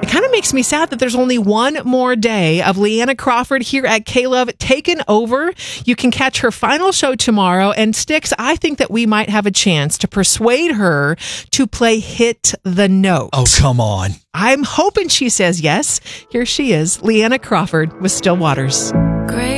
It kind of makes me sad that there's only one more day of Leanna Crawford here at K-Love taken over. You can catch her final show tomorrow. And Styx, I think that we might have a chance to persuade her to play Hit the Note. Oh, come on. I'm hoping she says yes. Here she is, Leanna Crawford with Still Waters.